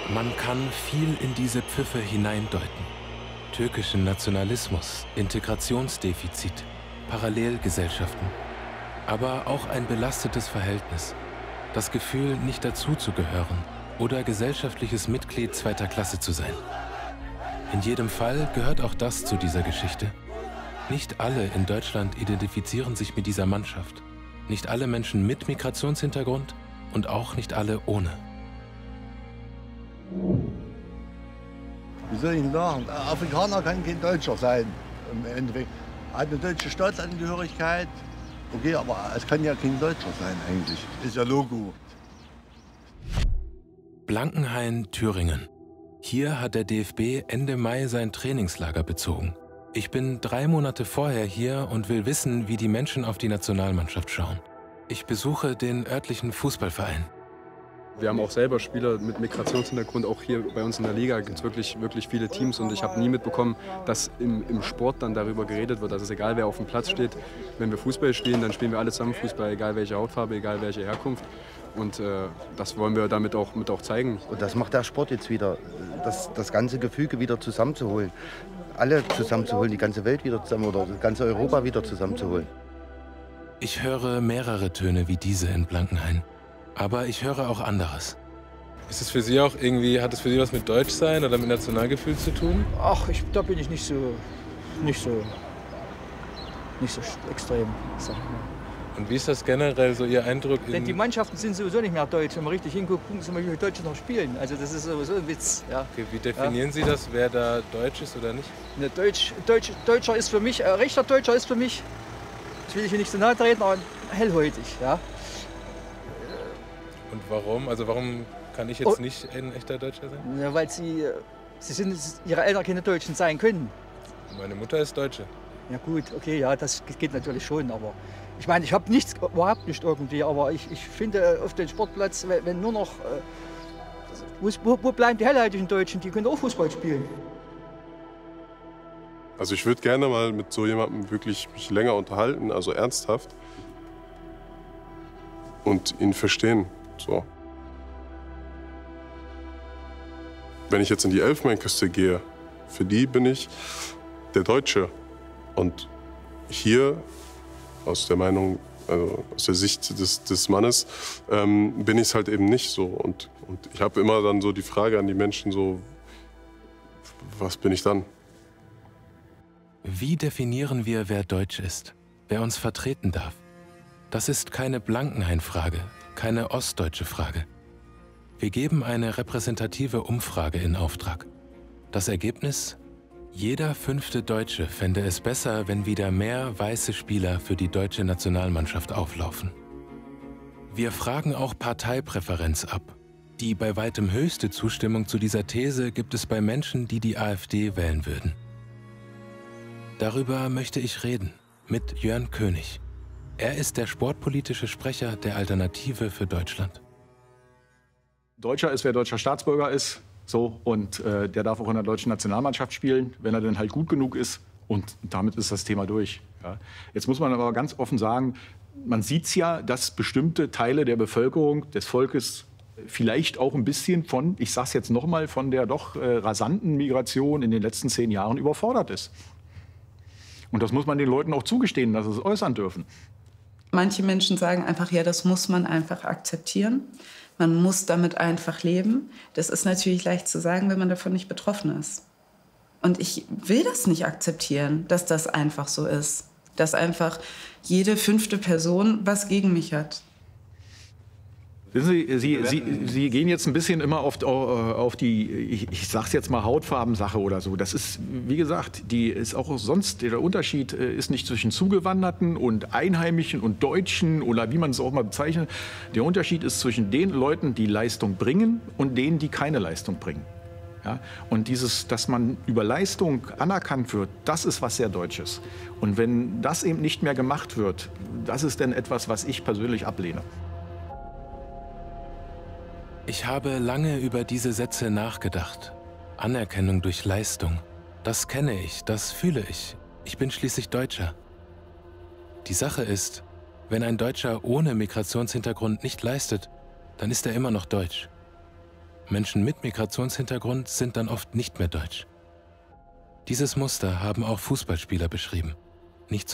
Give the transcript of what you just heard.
Man kann viel in diese Pfiffe hineindeuten. Türkischen Nationalismus, Integrationsdefizit, Parallelgesellschaften. Aber auch ein belastetes Verhältnis. Das Gefühl, nicht dazuzugehören oder gesellschaftliches Mitglied zweiter Klasse zu sein. In jedem Fall gehört auch das zu dieser Geschichte. Nicht alle in Deutschland identifizieren sich mit dieser Mannschaft. Nicht alle Menschen mit Migrationshintergrund und auch nicht alle ohne. Wie soll ich sagen? Afrikaner kann kein Deutscher sein. Im Endeffekt hat eine deutsche Staatsangehörigkeit. Okay, aber es kann ja kein Deutscher sein eigentlich. Ist ja Logo. Blankenhain, Thüringen. Hier hat der DFB Ende Mai sein Trainingslager bezogen. Ich bin 3 Monate vorher hier und will wissen, wie die Menschen auf die Nationalmannschaft schauen. Ich besuche den örtlichen Fußballverein. Wir haben auch selber Spieler mit Migrationshintergrund. Auch hier bei uns in der Liga gibt es wirklich viele Teams. Und ich habe nie mitbekommen, dass im Sport dann darüber geredet wird. Also es ist egal, wer auf dem Platz steht. Wenn wir Fußball spielen, dann spielen wir alle zusammen Fußball, egal welche Hautfarbe, egal welche Herkunft. Und das wollen wir damit auch zeigen. Und das macht der Sport jetzt wieder, das ganze Gefüge wieder zusammenzuholen. Alle zusammenzuholen, die ganze Welt wieder zusammen oder ganz Europa wieder zusammenzuholen. Ich höre mehrere Töne wie diese in Blankenhain. Aber ich höre auch anderes. Ist es für Sie auch irgendwie, hat es für Sie was mit Deutschsein oder mit Nationalgefühl zu tun? Ach, da bin ich nicht so extrem, sag ich mal. Und wie ist das generell so Ihr Eindruck? Denn die Mannschaften sind sowieso nicht mehr deutsch. Wenn man richtig hinguckt, gucken Sie mal, wie viele Deutsche noch spielen. Also das ist sowieso ein Witz. Ja. Okay, wie definieren Sie das, wer da deutsch ist oder nicht? Ne, Deutscher ist für mich, rechter Deutscher ist für mich, das will ich hier nicht so nahe treten, aber hellhäutig. Ja. Und warum? Also warum kann ich jetzt nicht ein echter Deutscher sein? Ja, weil ihre Eltern keine Deutschen sein können. Meine Mutter ist Deutsche. Ja gut, okay, ja, das geht natürlich schon, aber ich meine, ich habe nichts, überhaupt nicht irgendwie, aber ich finde auf dem Sportplatz, wenn nur noch, wo bleiben die hellhäutigen Deutschen, die können auch Fußball spielen. Also ich würde gerne mal mit so jemandem wirklich mich länger unterhalten, also ernsthaft, und ihn verstehen. So. Wenn ich jetzt in die Elfenbeinküste gehe, für die bin ich der Deutsche. Und hier, aus der Meinung, also aus der Sicht des Mannes, bin ich es halt eben nicht so. Und ich habe immer dann so die Frage an die Menschen so, was bin ich dann? Wie definieren wir, wer deutsch ist? Wer uns vertreten darf? Das ist keine Blankenhain-Frage, keine ostdeutsche Frage. Wir geben eine repräsentative Umfrage in Auftrag. Das Ergebnis? Jeder 5. Deutsche fände es besser, wenn wieder mehr weiße Spieler für die deutsche Nationalmannschaft auflaufen. Wir fragen auch Parteipräferenz ab. Die bei weitem höchste Zustimmung zu dieser These gibt es bei Menschen, die die AfD wählen würden. Darüber möchte ich reden mit Jörn König. Er ist der sportpolitische Sprecher der Alternative für Deutschland. Deutscher ist, wer deutscher Staatsbürger ist. So, und der darf auch in der deutschen Nationalmannschaft spielen, wenn er denn halt gut genug ist. Und damit ist das Thema durch. Ja. Jetzt muss man aber ganz offen sagen, man sieht es ja, dass bestimmte Teile der Bevölkerung, des Volkes, vielleicht auch ein bisschen von, ich sage es jetzt noch mal, von der doch rasanten Migration in den letzten 10 Jahren überfordert ist. Und das muss man den Leuten auch zugestehen, dass sie es äußern dürfen. Manche Menschen sagen einfach, ja, das muss man einfach akzeptieren. Man muss damit einfach leben. Das ist natürlich leicht zu sagen, wenn man davon nicht betroffen ist. Und ich will das nicht akzeptieren, dass das einfach so ist. Dass einfach jede 5. Person was gegen mich hat. Wissen Sie gehen jetzt ein bisschen immer auf die, ich sag's jetzt mal, Hautfarbensache oder so. Das ist, wie gesagt, die ist auch sonst, der Unterschied ist nicht zwischen Zugewanderten und Einheimischen und Deutschen oder wie man es auch mal bezeichnet. Der Unterschied ist zwischen den Leuten, die Leistung bringen und denen, die keine Leistung bringen. Ja? Und dass man über Leistung anerkannt wird, das ist was sehr Deutsches. Und wenn das eben nicht mehr gemacht wird, das ist dann etwas, was ich persönlich ablehne. Ich habe lange über diese Sätze nachgedacht. Anerkennung durch Leistung. Das kenne ich, das fühle ich. Ich bin schließlich Deutscher. Die Sache ist, wenn ein Deutscher ohne Migrationshintergrund nicht leistet, dann ist er immer noch deutsch. Menschen mit Migrationshintergrund sind dann oft nicht mehr deutsch. Dieses Muster haben auch Fußballspieler beschrieben. Nicht